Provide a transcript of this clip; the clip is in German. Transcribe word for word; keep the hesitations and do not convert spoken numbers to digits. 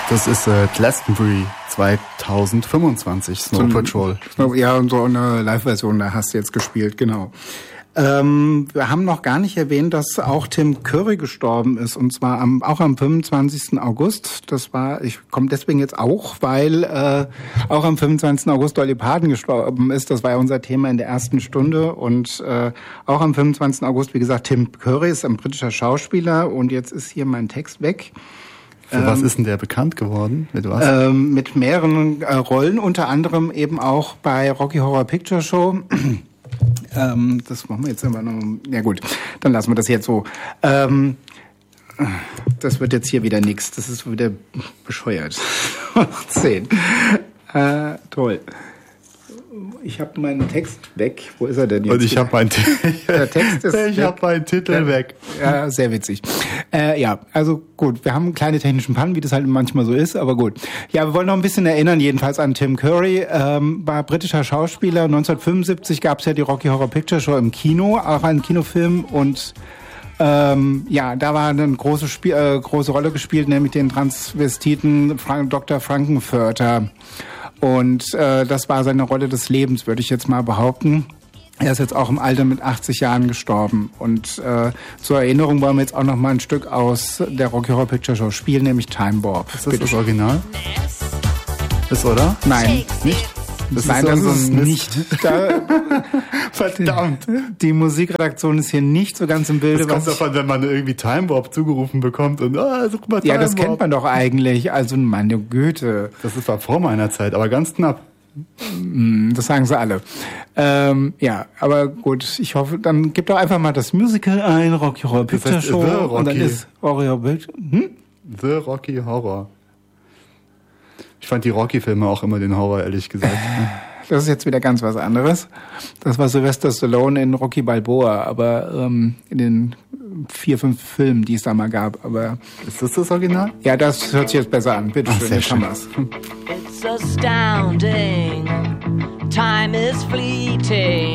Das ist äh, Glastonbury zweitausendfünfundzwanzig, Snow so, Patrol. Ja, und so eine Live-Version, da hast du jetzt gespielt, genau. Ähm, wir haben noch gar nicht erwähnt, dass auch Tim Curry gestorben ist, und zwar am, auch am fünfundzwanzigsten August. Das war, ich komme deswegen jetzt auch, weil äh, auch am fünfundzwanzigsten August Dolly Parton gestorben ist. Das war ja unser Thema in der ersten Stunde. Und äh, auch am fünfundzwanzigsten August, wie gesagt, Tim Curry ist ein britischer Schauspieler. Und jetzt ist hier mein Text weg. Für ähm, was ist denn der bekannt geworden? Mit was? Ähm, mit mehreren äh, Rollen, unter anderem eben auch bei Rocky Horror Picture Show. Ähm, das machen wir jetzt aber noch. Ja gut, dann lassen wir das jetzt so. Ähm, das wird jetzt hier wieder nix. Das ist wieder bescheuert. zehn. Äh, toll. Ich habe meinen Text weg. Wo ist er denn jetzt? Und ich habe meinen Der Text ist Ich habe meinen Titel ja, weg. Ja, sehr witzig. Äh, ja, also gut, wir haben kleine technischen Pannen, wie das halt manchmal so ist, aber gut. Ja, wir wollen noch ein bisschen erinnern, jedenfalls an Tim Curry. Ähm, war britischer Schauspieler. neunzehnhundertfünfundsiebzig gab es ja die Rocky Horror Picture Show im Kino, auch ein Kinofilm, und ähm, ja, da war eine große, Spiel, äh, große Rolle gespielt, nämlich den Transvestiten Frank, Doktor Frankenfurter. Und äh, das war seine Rolle des Lebens, würde ich jetzt mal behaupten. Er ist jetzt auch im Alter mit achtzig Jahren gestorben. Und äh, zur Erinnerung wollen wir jetzt auch noch mal ein Stück aus der Rocky Horror Picture Show spielen, nämlich Time Warp. Ist das Bitte. Das Original? Ist, oder? Nein, nicht. Das Nein, ist das so ist nicht. Da, Verdammt. Die, die Musikredaktion ist hier nicht so ganz im Bilde. Das kommt davon, wenn man irgendwie Time Warp zugerufen bekommt und ah, such mal Time Ja, das Warp. kennt man doch eigentlich. Also meine Güte. Das war vor meiner Zeit, aber ganz knapp. Das sagen sie alle. Ähm, ja, aber gut, ich hoffe, dann gib doch einfach mal das Musical ein, Rocky Horror Picture heißt Show. The Rocky. Und dann ist Rocky Horror Picture. Hm? The Rocky Horror. Ich fand die Rocky-Filme auch immer den Horror, ehrlich gesagt. Das ist jetzt wieder ganz was anderes. Das war Sylvester Stallone in Rocky Balboa, aber ähm, in den vier, fünf Filmen, die es da mal gab. Aber ist das das Original? Ja, das hört sich jetzt besser an. Bitte schön, jetzt haben wir's. It's astounding. Time is fleeting.